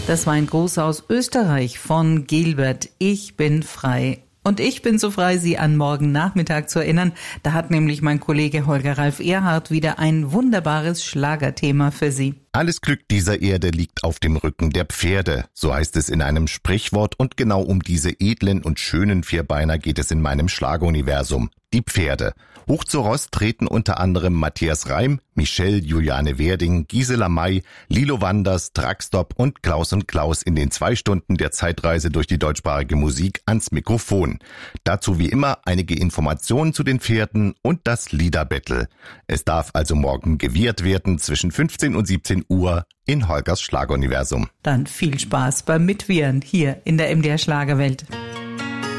Das war ein Gruß aus Österreich von Gilbert. Ich bin frei. Und ich bin so frei, Sie an morgen Nachmittag zu erinnern. Da hat nämlich mein Kollege Holger Ralf Erhardt wieder ein wunderbares Schlagerthema für Sie. Alles Glück dieser Erde liegt auf dem Rücken der Pferde, so heißt es in einem Sprichwort, und genau um diese edlen und schönen Vierbeiner geht es in meinem Schlageruniversum. Die Pferde. Hoch zu Ross treten unter anderem Matthias Reim, Michelle Juliane Werding, Gisela May, Lilo Wanders, Truckstop und Klaus in den 2 Stunden der Zeitreise durch die deutschsprachige Musik ans Mikrofon. Dazu wie immer einige Informationen zu den Pferden und das Liederbattle. Es darf also morgen gewirrt werden zwischen 15 und 17 Uhr in Holgers Schlageruniversum. Dann viel Spaß beim Mitwirren hier in der MDR Schlagerwelt.